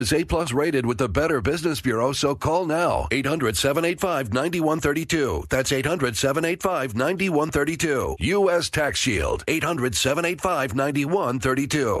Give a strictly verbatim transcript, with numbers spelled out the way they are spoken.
is A plus rated with the Better Business Bureau, so call now. eight hundred, seven eight five, nine one three two. That's eight hundred, seven eight five, nine one three two. U S Tax Shield. eight hundred, seven eight five, nine one three two.